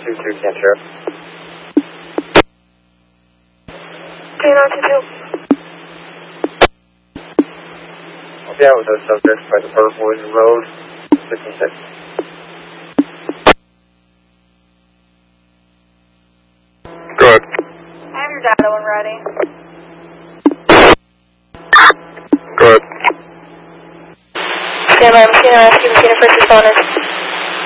222 Cantor. 2922. Yeah, with those subjects by the Birdwood Road, 56. Good. I have your data when ready. Good. Stand by, machine rescue, machine for responders.